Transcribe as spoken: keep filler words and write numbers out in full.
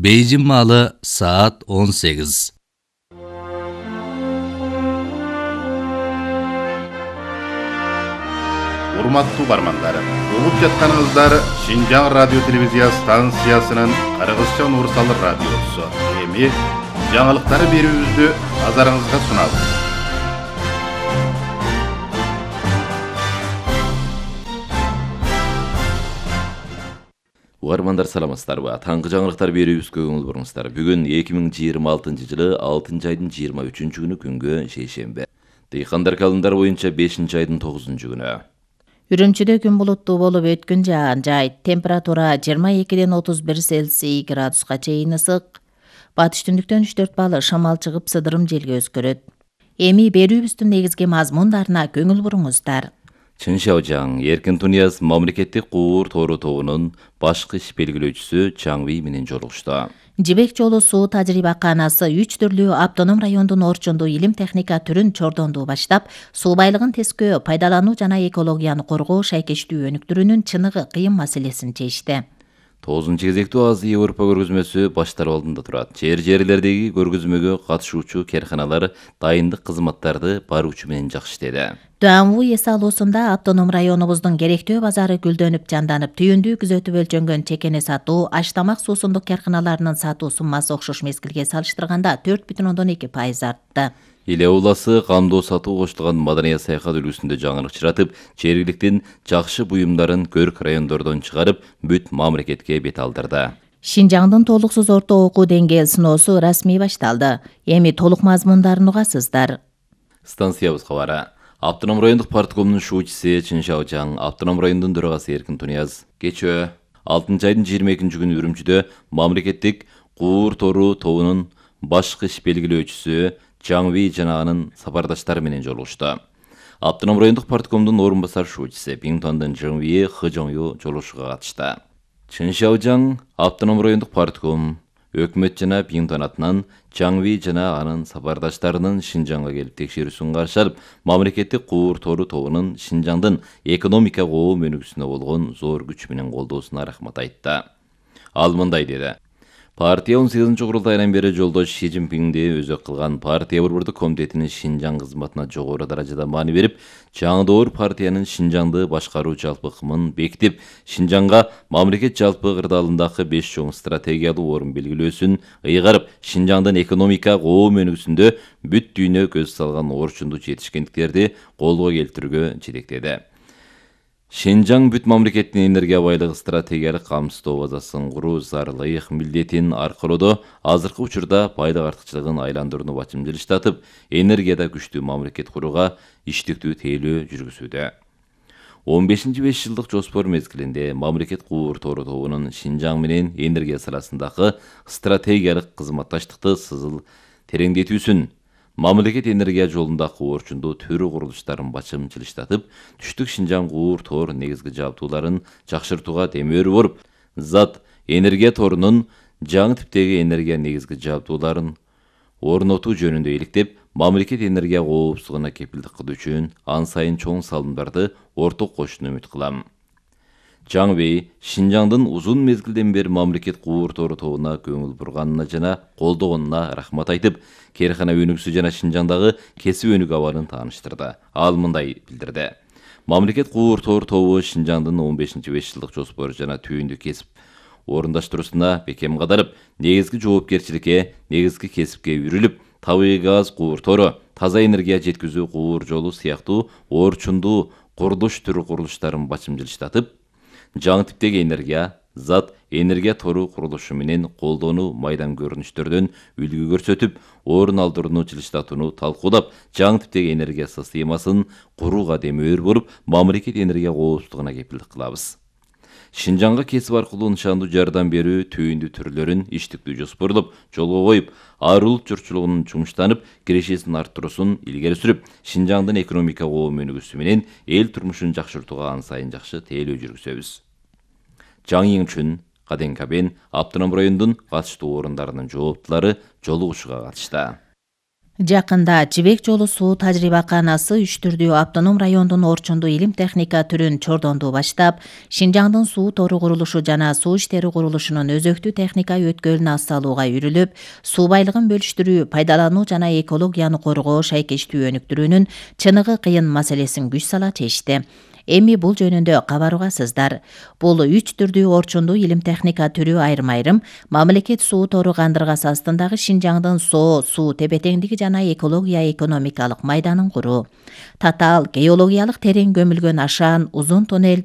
Бейжің маалы саат он сегиз. Урматтуу бармандар, угуп жатканыңыздар Шинжаң радио телевизия станциясынын Кыргызча универсал радиосу. Эми жаңылыктары берүүбүздү назарыңызга сунабыз. Угармандар саламатсыздарбы? Таңкы жаңылыктар берүүбүзгө көңүл буруңуздар. Бүгүн эки миң жыйырма алтынчы жылы алтынчы айдын жыйырма үчүнчү күнү күнгө шейшемби. Дыйкандар календарь боюнча бешинчи айдын тогузунчу күнү. Үрүмчүдө күн булуттуу болуп өткөн жаан жайт. Температура жыйырма экиден отуз бир Цельсий градуска чейин ысык. Батыш түндүктөн үч төрт балл шамал чыгып сыдырым желге өскөрөт. Эми берүүбүздүн негизги мазмундарына көңүл буруңуздар. Чын Шаожаң эркин Тунияз мамлекеттик куур тору тобунун башкы иш белгилөөчүсү Чаң Ви менен жолугушту. Жибек жолу суу тажрыйбаканасы үч түрлүү автоном райондун орчундуу илим техника түрүн чордондуу баштап, суу байлыгын тескөө, пайдалануу жана экологияны коргоо шайкештүү өнүктүрүүнүн чыныгы кыйын маселесин чечти. Тогузунчу кезектүү Азия Европа көргөзмөсү баштар алдында турат. Жер жерлердеги көргөзмөгө катышуучу керканалар дайындык кызматтарды баруучу менен жакшы иштеди. Дуанву эс алуусунда автоном районубуздун керектөө базары гүлдөнүп жанданып, түйүндүү күзөтүп өлчөнгөн чекени сатуу, аш-тамак суусундук керканаларынын сатуу суммасы окшош мезгилге салыштырганда төрт бүтүн ондон эки пайыз артты. Иле уласы камдоо сатуу коштулган маданият саякат үлгүсүндө жаңылык чыратып, жергиликтин жакшы буюмдарын көрк райондордон чыгарып, бүт мамлекетке бет алдырды. Шинжаңдын толуксуз орто окуу деңгээл сыноосу расмий башталды. Эми толук мазмундарын угасыздар. Станциябыз кабары. Автоном райондук парткомунун шуучусы Чын Шаожаң, автоном райондун төрагасы Эркин Тунияз кечөө алтынчы айдын жыйырма экинчи күнү Үрүмчүдө мамлекеттик куур тору тобунун башкы иш белгилөөчүсү Чаң Ви жана анын сапардаштары менен жолугушту. Автоном райондук парткомдун орун басар шуучусы Биңтондун Чжың Ви Хы Жоңю жолугушууга катышты. Чын Шаожаң, автоном райондук партком, өкмөт жана Биңтон атынан Чаң Ви жана анын сапардаштарынын Шинжаңга келип текшерүүсүн каршы алып, мамлекеттик куур тору тобунун Шинжаңдын экономика коом өнүгүүсүнө болгон зор күч менен колдоосуна рахмат айтты. Ал мындай деди: Партия он сегизинчи курултайынан бери жолдош Си Цзиньпинди өзөк кылган партия борбордук комитетинин Шинжаң кызматына жогору даражада маани берип, жаңдоор партиянын Шинжаңды башкаруу жалпы ыкмын бекитип, Шинжаңга мамлекет жалпы кырдаалындагы беш чоң стратегиялуу орун белгилөөсүн ыйгарып, Шинжаңдын экономика коом өнүгүүсүндө бүт дүйнө көз салган орчундуу жетишкендиктерди колго келтирүүгө жетектеди. Шинжаң бүт мамлекеттин энергия байлыгы стратегиялык камсыздоо базасын куруу зарылык милдетин аркылоодо азыркы учурда байлык артыкчылыгын айландырууну бачым жылыштатып, энергияда күчтүү мамлекет курууга иштиктүү тейлөө жүргүзүүдө. он бешинчи беш жылдык жоспор мезгилинде мамлекет куур тору тобунун Шинжаң менен энергия саласындагы стратегиялык кызматташтыкты сызыл тереңдетүүсүн, мамлекет энергия жолундагы орчундуу төрү курулуштарын бачым жылыштатып, түштүк Шинжаң куур тор негизги жабдууларын жакшыртууга демөөр боруп, зат энергия торунун жаңы типтеги энергия негизги жабдууларын орнотуу жөнүндө иликтеп, мамлекет энергия коопсуздугуна кепилдик кылуу үчүн ан сайын чоң салымдарды орток кошууну үмүт кылам. Чаң Ви Шинжаңдын узун мезгилден бери мамлекет куур тору тобуна көңүл бурганына жана колдогонуна рахмат айтып, керкана өнүгүүсү жана Шинжаңдагы кесип өнүгүү абалын тааныштырды. Ал мындай билдирди: Мамлекет куур тору тобу Шинжаңдын он бешинчи беш жылдык жоспору жана түйүндү кесип орундаштыруусуна бекем кадарып, негизги жоопкерчиликке, негизги кесипке үрүлүп, табигый газ куур тору, таза энергия жеткизүү куур жолу сыяктуу орчундуу курулуш түрү курулуштарын бачым жылыштатып, жаңы типтеги энергия, зат энергия тору курулушу менен колдонуу майдан көрүнүштөрдөн үлгү көрсөтүп, орун алдырууну жылыштатууну талкуулап, жаңы типтеги энергия системасын курууга демөөр болуп, мамлекет энергия коопсуздугуна кепилдик кылабыз. Шинжаңга кесип аркылуу нышандуу жардам берүү түйүндүү түрлөрүн иштиктүү жоспорлоп, жолго коюп, ар улут журтчулугунун жумуштанып, кирешесин арттыруусун илгери сүрүп, Шинжаңдын экономика коом өнүгүүсү менен эл турмушун жакшыртууга ан сайын жакшы тейлөө жүргүзөбүз. Жаң Йиңчүн, Каден Кабен, автоном райондун катыштуу орундарынын жооптулары жолугушууга катышты. Жакында Жибек жолу суу тажрыйбаканасы үч түрдүү автоном райондун орчундуу илим техника түрүн чордонду баштап, Шинжаңдын суу тору курулушу жана суу иштери курулушунун өзөктүү техника өткөлүн ассалууга үйрүлүп, суу байлыгын бөлүштүрүү, пайдалануу жана экологияны коргоо шайкештүү өнүктүрүүнүн чыныгы кыйын маселесин күч сала чечти. Эми бул жөнүндө кабар угасыздар. Бул үч түрдүү орчундуу илим техника түрү айрым-айрым мамлекет суу тору кандыргасы астындагы Шинжаңдын соо, суу тепе-теңдиги жана экология экономикалык майданын куруу. Татаал геологиялык терең көмүлгөн ашаан, узун туннель